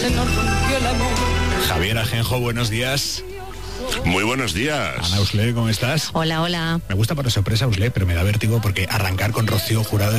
se nos rompió el amor. Javier Ajenjo, buenos días. Muy buenos días. Ana Usle, ¿cómo estás? Hola, hola. Me gusta por sorpresa Usle, pero me da vértigo porque arrancar con Rocío Jurado